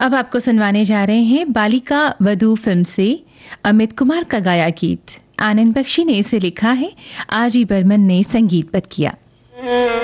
अब आपको सुनवाने जा रहे हैं बालिका वधू फिल्म से अमित कुमार का गाया गीत। आनंद बख्शी ने इसे लिखा है, आर जी बर्मन ने संगीतबद्ध किया।